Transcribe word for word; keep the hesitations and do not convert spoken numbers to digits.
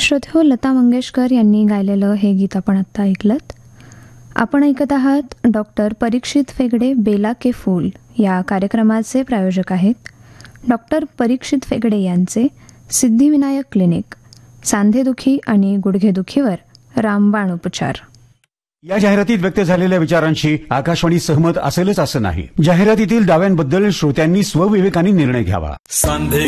श्रोतेहो, लता मंगेशकर यांनी गायलेलं हे गीत आपण आत्ता ऐकलत. आपण ऐकत आहात डॉक्टर परीक्षित फेगडे बेला के फूल या कार्यक्रमाचे प्रायोजक आहेत डॉक्टर परीक्षित फेगडे यांचे सिद्धिविनायक क्लिनिक, सांधेदुखी आणि गुडघेदुखीवर रामबाण उपचार. या जाहिरातीत व्यक्त झालेल्या विचारांशी आकाशवाणी सहमत असेलच असं नाही. जाहिरातीतील दाव्यांबद्दल श्रोत्यांनी स्वविवेकाने निर्णय घ्यावा.